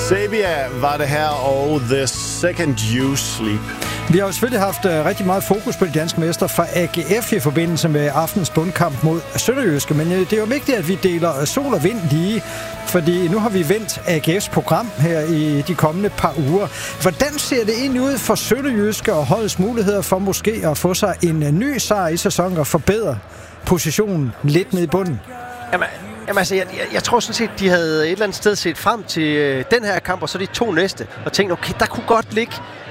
Sabia var det her, og The Second You Sleep. Vi har jo selvfølgelig haft rigtig meget fokus på de danske mestre fra AGF i forbindelse med aftens bundkamp mod Sønderjyske, men det er jo vigtigt, at vi deler sol og vind lige, fordi nu har vi vendt AGF's program her i de kommende par uger. Hvordan ser det egentlig ud for Sønderjyske og holdets muligheder for måske at få sig en ny sejr i sæsonen og forbedre positionen lidt ned i bunden? Jamen altså, jeg tror sådan set, de havde et eller andet sted set frem til den her kamp, og så de 2 næste, og tænkte, okay, der kunne godt ligge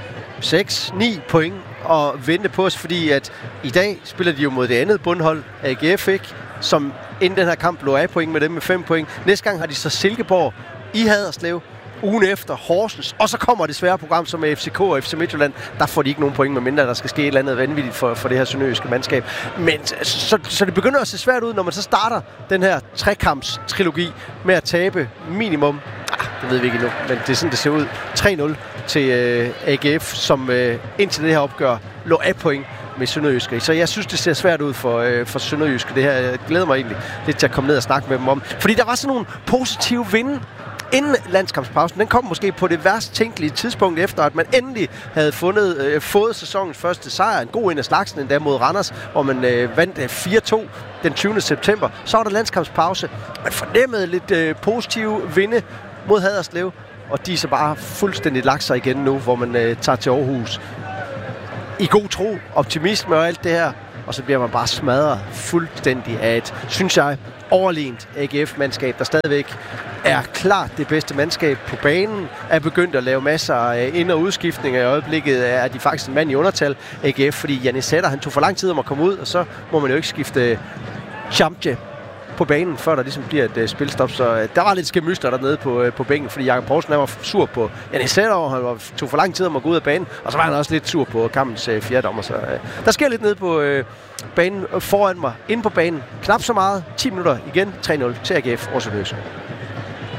6-9 point og vente på os, fordi at i dag spiller de jo mod det andet bundhold, AGF, ikke? Som inden den her kamp lå af point med dem med 5 point. Næste gang har de så Silkeborg i Haderslev, ugen efter Horsens, og så kommer det svære program som med FCK og FC Midtjylland. Der får de ikke nogen point, medmindre der skal ske et eller andet vanvittigt for det her sønderjyske mandskab. Men så det begynder at se svært ud, når man så starter den her trekamps-trilogi med at tabe minimum. Det ved vi ikke endnu, men det er sådan, det ser ud. 3-0 til AGF, som indtil det her opgør lå af point med Sønderjyske. Så jeg synes, det ser svært ud for Sønderjyske. Det her jeg glæder mig egentlig lidt til at komme ned og snakke med dem om. Fordi der var sådan nogle positive vinde inden landskampspausen. Den kom måske på det værst tænkelige tidspunkt, efter at man endelig havde fået sæsonens første sejr. En god en af slagsen endda mod Randers, hvor man vandt 4-2 den 20. september. Så var der landskampspause. Man fornemmede lidt positive vinde mod Haderslev, og de er så bare fuldstændig lagt sig igen nu, hvor man tager til Aarhus i god tro, optimisme og alt det her, og så bliver man bare smadret fuldstændig af et, synes jeg, overlegent AGF-mandskab, der stadigvæk er klart det bedste mandskab på banen, er begyndt at lave masser af ind- og udskiftninger. I øjeblikket er de faktisk en mand i undertal, AGF, fordi Jannis Sætter, han tog for lang tid om at komme ud, og så må man jo ikke skifte Chamche på banen, før der ligesom bliver et spilstop. Så der var lidt skæmyster dernede på bænken, fordi Jakob Poulsen var sur på Jannis Sætter, og han tog for lang tid om at gå ud af banen, og så var han også lidt sur på kampens fjerdommer. Så der sker lidt nede på banen foran mig, inde på banen. Knap så meget. 10 minutter igen. 3-0 til AGF over Sønderjyske.